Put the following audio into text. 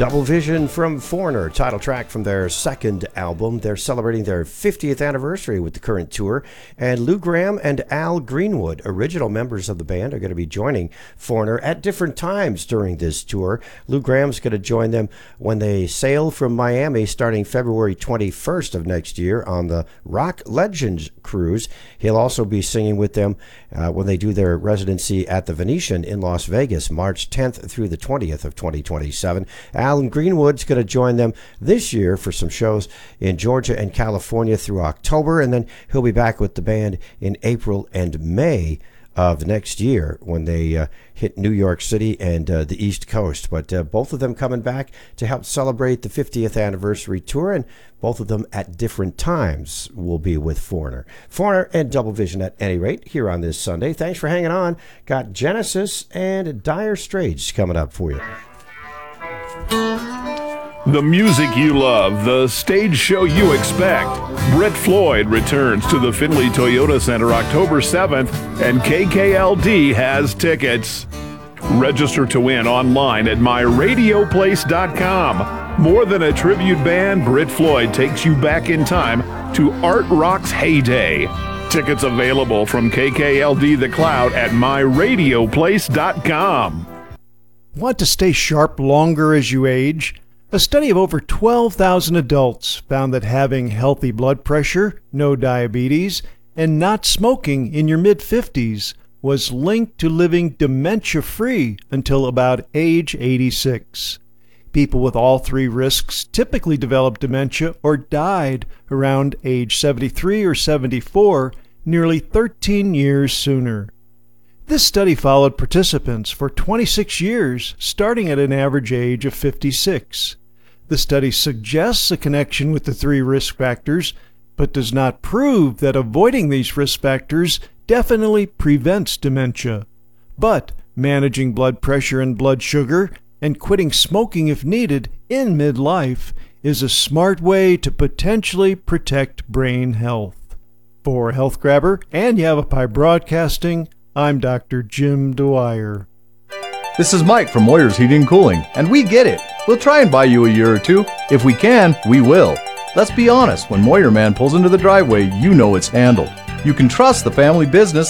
Double Vision from Foreigner, title track from their second album. They're celebrating their 50th anniversary with the current tour. And Lou Gramm and Al Greenwood, original members of the band, are going to be joining Foreigner at different times during this tour. Lou Gramm's going to join them when they sail from Miami starting February 21st of next year on the Rock Legends cruise. He'll also be singing with them when they do their residency at the Venetian in Las Vegas, March 10th through the 20th of 2027. Alan Greenwood's going to join them this year for some shows in Georgia and California through October, and then he'll be back with the band in April and May of next year when they hit New York City and the East Coast. But both of them coming back to help celebrate the 50th anniversary tour, and both of them at different times will be with Foreigner. Foreigner and Double Vision at any rate here on this Sunday. Thanks for hanging on. Got Genesis and Dire Straits coming up for you. The music you love, the stage show you expect. Brett Floyd returns to the Findlay Toyota Center October 7th, and KKLD has tickets. Register to win online at myradioplace.com. More than a tribute band, Brett Floyd takes you back in time to art rock's heyday. Tickets available from KKLD The Cloud at myradioplace.com. Want to stay sharp longer as you age? A study of over 12,000 adults found that having healthy blood pressure, no diabetes, and not smoking in your mid-50s was linked to living dementia-free until about age 86. People with all three risks typically developed dementia or died around age 73 or 74, nearly 13 years sooner. This study followed participants for 26 years, starting at an average age of 56. The study suggests a connection with the three risk factors, but does not prove that avoiding these risk factors definitely prevents dementia. But managing blood pressure and blood sugar and quitting smoking if needed in midlife is a smart way to potentially protect brain health. For Health Grabber and Yavapai Broadcasting, I'm Dr. Jim Dwyer. This is Mike from Moyer's Heating and Cooling, and we get it. We'll try and buy you a year or two. If we can, we will. Let's be honest, when Moyer Man pulls into the driveway, you know it's handled. You can trust the family business